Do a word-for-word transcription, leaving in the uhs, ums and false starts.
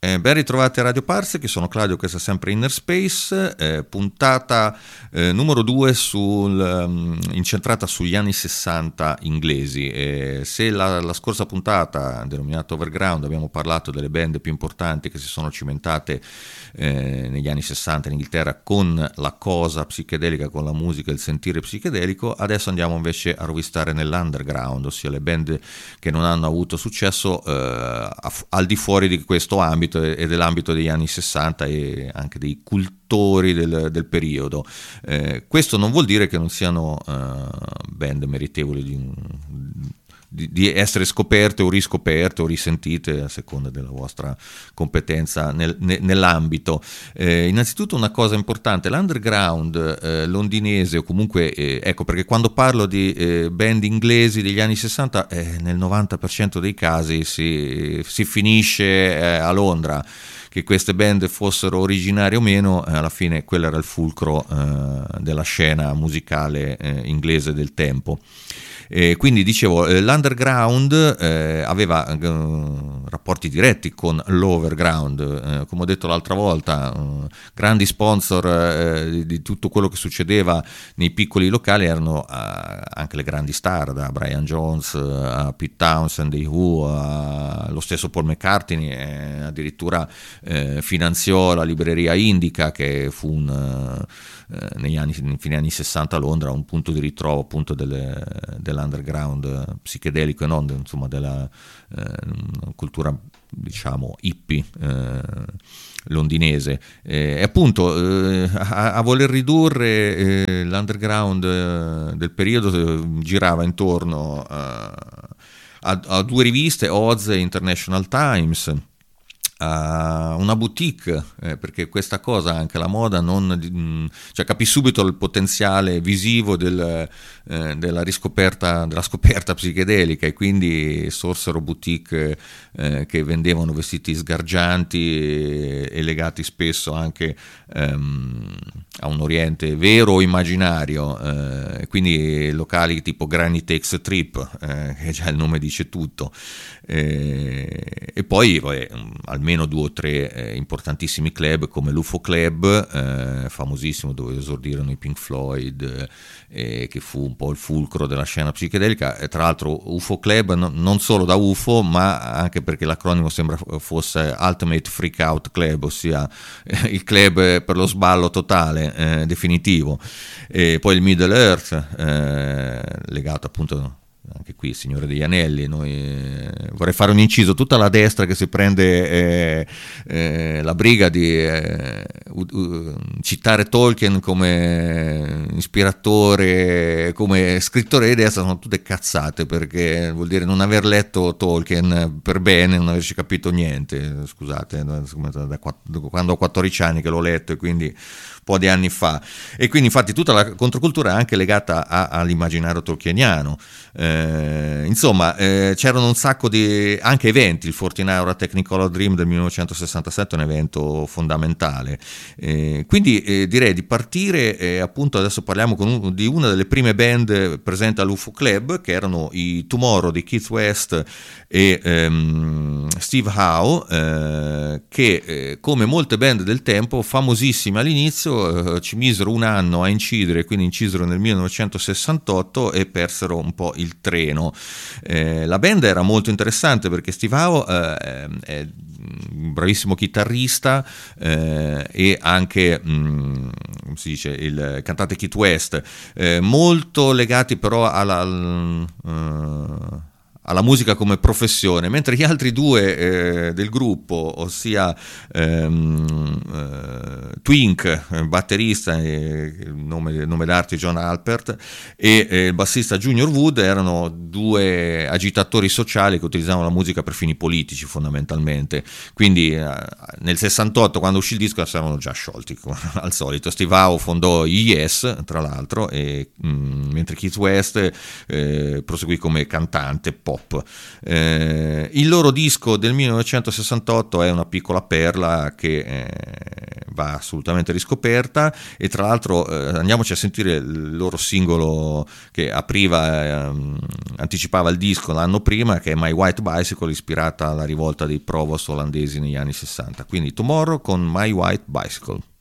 Eh, ben ritrovati a Radio Parsec, sono Claudio, questa è sempre Inner Space, eh, puntata eh, numero due sul, um, incentrata sugli anni sessanta inglesi. Eh, se la, la scorsa puntata, denominata Overground, abbiamo parlato delle band più importanti che si sono cimentate eh, negli anni sessanta in Inghilterra con la cosa psichedelica, con la musica e il sentire psichedelico, adesso andiamo invece a rovistare nell'underground, ossia le band che non hanno avuto successo eh, al di fuori di questo ambito e dell'ambito degli anni sessanta e anche dei cultori del, del periodo. Eh, questo non vuol dire che non siano uh, band meritevoli di, di, di essere scoperte o riscoperte o risentite a seconda della vostra competenza nel, ne, nell'ambito. Eh, innanzitutto una cosa importante, l'underground eh, londinese, o comunque eh, ecco perché quando parlo di eh, band inglesi degli anni sessanta eh, nel novanta per cento dei casi si, si finisce eh, a Londra. Che queste band fossero originarie o meno, eh, alla fine quello era il fulcro eh, della scena musicale eh, inglese del tempo. E quindi dicevo, eh, l'underground eh, aveva eh, rapporti diretti con l'overground, eh, come ho detto l'altra volta, eh, grandi sponsor eh, di, di tutto quello che succedeva nei piccoli locali erano eh, anche le grandi star, da Brian Jones a Pete Townshend dei Who, a, lo stesso Paul McCartney, eh, addirittura eh, finanziò la libreria Indica, che fu un... Eh, negli anni, nei fine anni sessanta a Londra, un punto di ritrovo appunto delle, dell'underground psichedelico e non, insomma, della eh, cultura, diciamo, hippie eh, londinese. Eh, e appunto eh, a, a voler ridurre eh, l'underground eh, del periodo eh, girava intorno eh, a, a due riviste, Oz e International Times, a una boutique, eh, perché questa cosa, anche la moda, non, cioè capì subito il potenziale visivo del, eh, della riscoperta, della scoperta psichedelica, e quindi sorsero boutique eh, che vendevano vestiti sgargianti e, e legati spesso anche ehm, a un oriente vero o immaginario, eh, quindi locali tipo Granny Takes a Trip, eh, che già il nome dice tutto, eh, e poi vabbè, almeno due o tre eh, importantissimi club come l'U F O Club, eh, famosissimo, dove esordirono i Pink Floyd, eh, che fu un po' il fulcro della scena psichedelica. E tra l'altro U F O Club no, non solo da U F O, ma anche perché l'acronimo sembra fosse Ultimate Freak Out Club, ossia eh, il club per lo sballo totale, eh, definitivo. E poi il Middle Earth, eh, legato appunto anche qui Signore degli Anelli. Noi, eh, vorrei fare un inciso: tutta la destra che si prende eh, eh, la briga di eh, uh, uh, citare Tolkien come ispiratore, come scrittore di destra, sono tutte cazzate, perché vuol dire non aver letto Tolkien per bene, non averci capito niente. Scusate, da quando ho quattordici anni che l'ho letto, e quindi un po' di anni fa, e quindi infatti tutta la controcultura è anche legata a, all'immaginario tolkieniano. Eh, insomma, eh, c'erano un sacco di anche eventi. Il quarantanove Hour Technicolor Dream del millenovecentosessantasette è un evento fondamentale. Eh, quindi eh, direi di partire, eh, appunto adesso parliamo con un, di una delle prime band presenti all'U F O Club, che erano i Tomorrow di Keith West e ehm, Steve Howe, eh, che eh, come molte band del tempo, famosissime all'inizio, ci misero un anno a incidere, quindi incisero nel millenovecentosessantotto e persero un po' il treno. Eh, la band era molto interessante perché Steve Howe eh, è un bravissimo chitarrista, eh, e anche mh, come si dice, il cantante Keith West, eh, molto legati però alla al, uh, alla musica come professione, mentre gli altri due eh, del gruppo, ossia ehm, eh, Twink, batterista, eh, nome, nome d'arte John Alpert, e eh, il bassista Junior Wood, erano due agitatori sociali che utilizzavano la musica per fini politici fondamentalmente. Quindi eh, nel sessantotto, quando uscì il disco, si erano già sciolti al solito. Steve Howe fondò gli Yes, tra l'altro, e, mh, mentre Keith West eh, proseguì come cantante pop pop. Eh, il loro disco del millenovecentosessantotto è una piccola perla che eh, va assolutamente riscoperta, e tra l'altro eh, andiamoci a sentire il loro singolo che apriva, eh, anticipava il disco l'anno prima, che è My White Bicycle, ispirata alla rivolta dei Provost olandesi negli anni sessanta. Quindi Tomorrow con My White Bicycle.